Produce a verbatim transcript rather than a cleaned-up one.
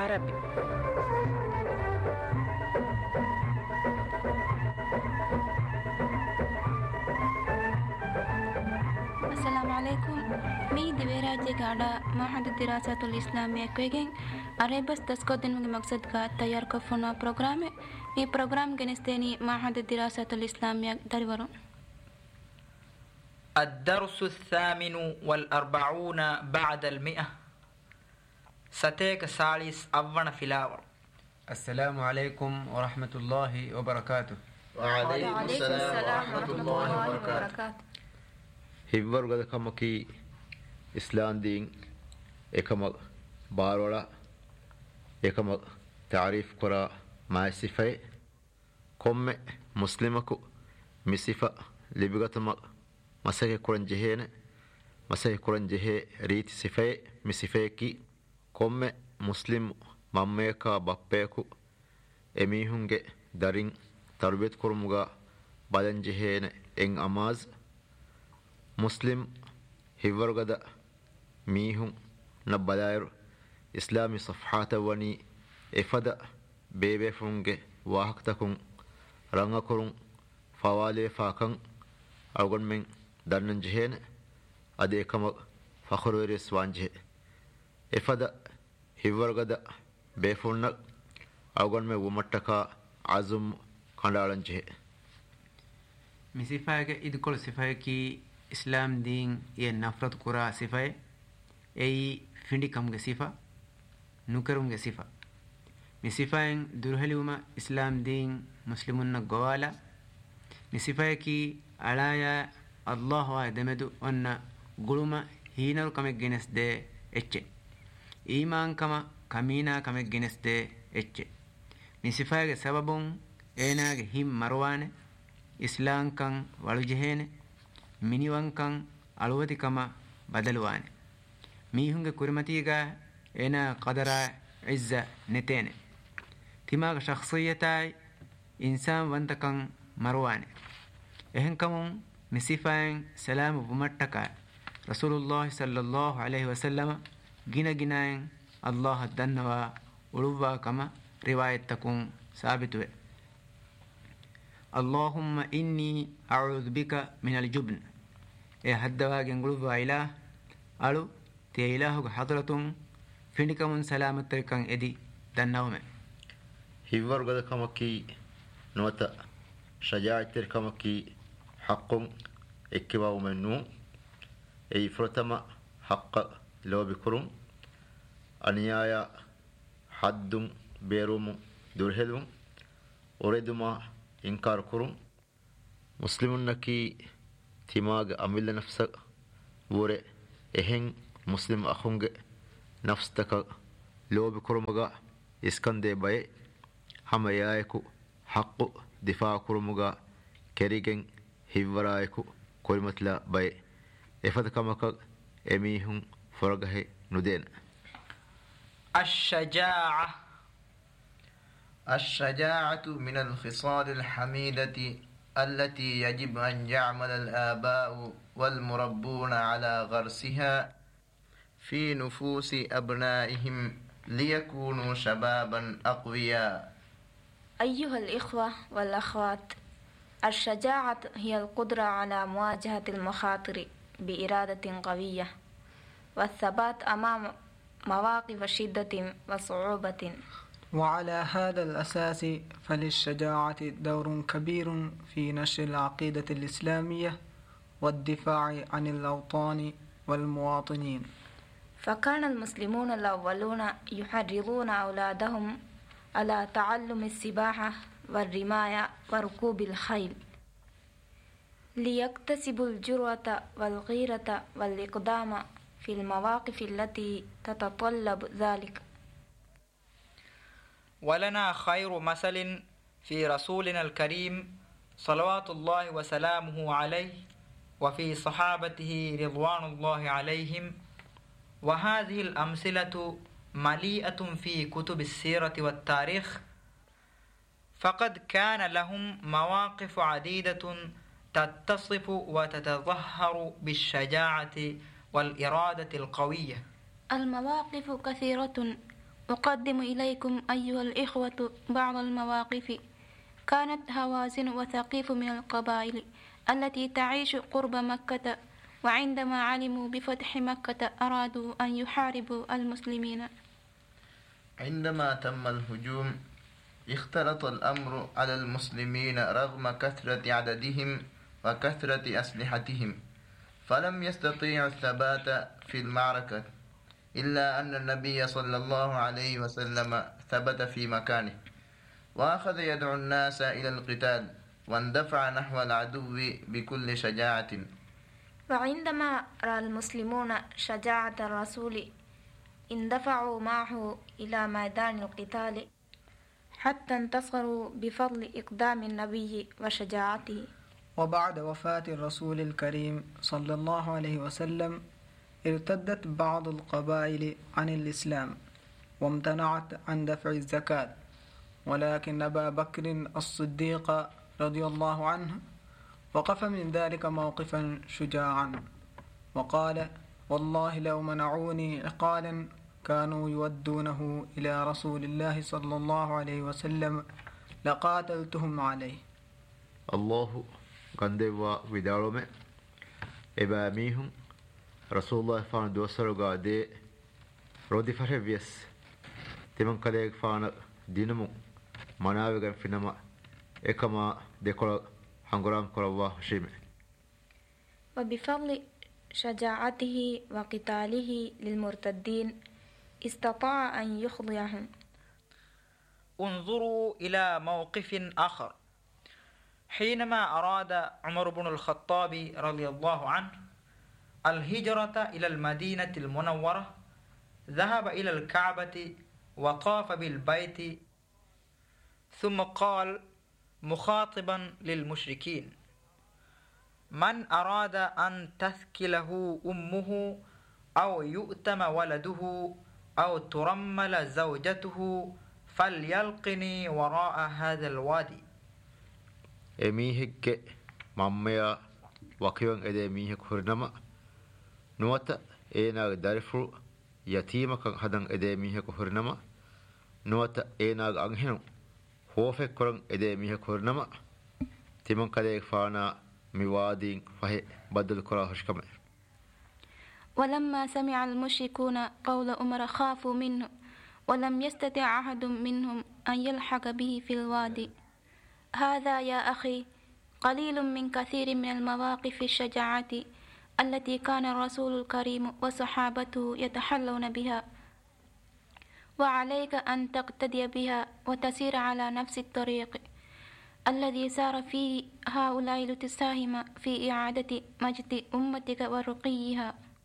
بالعربي. السلام عليكم. مي دبيراجي قاعدة معهد الدراسات الإسلامية كويجين أريبس تسكودن من مقصد کا تیار کفنا پروگرام مي پروگرام جنستيني معهد الدراسات الإسلامية دارورو. الدرس الثامن والأربعون بعد المئة ستيك سالس أفن فلاور. السلام عليكم ورحمة الله وبركاته. وعليكم السلام ورحمة الله وبركاته. හිව්වර්ගද කමකි ඉස්ලාන්දීන් එකම බාරවල එකම තාරීෆ් කරා මාසිෆේ කොම්මෙ මුස්ලිමකු මිසිෆා ලිබිගතම මසහේ කුරන් ජෙහෙන මසහේ කුරන් ජෙහෙ රීති සිෆේ මිසිෆේකි කොම්මෙ මුස්ලිම් මම්මේකා බප්පේකු එමිහුන්ගේ දරින් තර්බියත් කුරුමුගා බලන් ජෙහෙන එන් අමාස් مسلم هيورغدا ميهم نبلاير إسلامي صفحات وني إفدا بيبي فونغ واحد تكون رانغا كورون فوالي فاكن أوغن من دارنن جهين أدي كما فخروير سوانجه إفدا هيورغدا بيفونك أوغن من ومتكا عزم كندالن جه مسيفاك إدكول سيفاكي إسلام دين يه نفرت كرا صفة أي فيندي كم صفة نكرم صفة مصفين درهلوما إسلام دين مسلمون جوالا مصفة كي على الله دمدو أن قلما هينر كم جنس ده إتش إيمان كما كمينا كم جنس ده إتش مصفة سببون أنا هم مروان إسلام كان والجهين මිනිවංකං අලුවතිකම බදලුවාන මීහුන්ගේ කුරමතිගා එන قدرා ඉස්ස නෙතේන තිමාග ශඛ්සියතයි ඉන්සාන් වන්තකං මරවාන එහෙන් කමුන් මිසිෆයන් සලාම වමට්ටක රසූලුල්ලාහි සල්ලල්ලාහු අලයිහි වසල්ලම ගින ගිනයන් අල්ලාහ් දන්නවා උළුවා කම රිවායත් තකුන් සාබිතුවේ اللهم إني أعوذ بك من الجبن إيه هدوا جنقلوا إله ألو تي إلهك حضرة فينكم سلامة تركان إدي دناوم هيورغدا كمكي نوتا شجاعة تركمكي حق إكباو منو أي فرتما حق لو بكرم أنيايا حد بيروم درهلم أريدما إنكار كرم مسلمون نكي تيماغ أميل نفسك وره إهن مسلم أخونغ نفسك لو بكرمغا إسكندي باي هم يايكو حق دفاع كرمغا كريغن هيورايكو كلمتلا باي إفدكمك إميهم فرغه ندين. الشجاعة الشجاعة من الخصال الحميدة التي يجب أن يعمل الآباء والمربون على غرسها في نفوس أبنائهم ليكونوا شبابا أقوياء. أيها الإخوة والأخوات، الشجاعة هي القدرة على مواجهة المخاطر بإرادة قوية والثبات أمام مواقف شدة وصعوبة. وعلى هذا الأساس فللشجاعة دور كبير في نشر العقيدة الإسلامية والدفاع عن الأوطان والمواطنين. فكان المسلمون الأولون يحرضون أولادهم على تعلم السباحة والرماية وركوب الخيل ليكتسبوا الجرأة والغيرة والإقدام في المواقف التي تتطلب ذلك. ولنا خير مثل في رسولنا الكريم صلوات الله وسلامه عليه وفي صحابته رضوان الله عليهم، وهذه الأمثلة مليئة في كتب السيرة والتاريخ، فقد كان لهم مواقف عديدة تتصف وتتظهر بالشجاعة والإرادة القوية. المواقف كثيرة أقدم إليكم أيها الإخوة بعض المواقف. كانت هوازن وثقيف من القبائل التي تعيش قرب مكة، وعندما علموا بفتح مكة أرادوا أن يحاربوا المسلمين. عندما تم الهجوم اختلط الأمر على المسلمين رغم كثرة عددهم وكثرة أسلحتهم، فلم يستطيعوا الثبات في المعركة، إلا أن النبي صلى الله عليه وسلم ثبت في مكانه وأخذ يدعو الناس إلى القتال، واندفع نحو العدو بكل شجاعة. وعندما رأى المسلمون شجاعة الرسول اندفعوا معه إلى ميدان القتال حتى انتصروا بفضل إقدام النبي وشجاعته. وبعد وفاة الرسول الكريم صلى الله عليه وسلم ارتدت بعض القبائل عن الإسلام وامتنعت عن دفع الزكاة، ولكن أبا بكر الصديق رضي الله عنه وقف من ذلك موقفا شجاعا وقال: والله لو منعوني عقالا كانوا يودونه إلى رسول الله صلى الله عليه وسلم لقاتلتهم عليه. الله قندوا ودارهم إباميهم رسول الله فان دوسر قادي رودي فربيس تمن كذا فان دينمو مناوغا فينما إكما ديكولا هنغرام كروا شيمه. وبفضل شجاعته وقتاله للمرتدين استطاع أن يخضعهم. انظروا إلى موقف آخر. حينما أراد عمر بن الخطاب رضي الله عنه الهجرة إلى المدينة المنورة، ذهب إلى الكعبة وطاف بالبيت، ثم قال مخاطبا للمشركين: من أراد أن تثكله أمه أو يؤتم ولده أو ترمل زوجته فليلقني وراء هذا الوادي. أميهك ماميا وكيون إدي ميهك هرنما نوتا إينا دارفرو يتيمك هدن إدي ميهك هرنما نوتا إينا أنهنو خوفك كرن إدي ميهك هرنما تيمن كديك فانا موادين فهي بدل كراهش كمان. ولما سمع المشركون قول عمر خافوا منه، ولم يستطع أحد منهم أن يلحق به في الوادي. هذا يا أخي قليل من كثير من المواقف الشجاعة التي كان الرسول الكريم وصحابته يتحلون بها، وعليك أن تقتدي بها وتسير على نفس الطريق الذي سار فيه هؤلاء لتساهم في إعادة مجد أمتك ورقيها.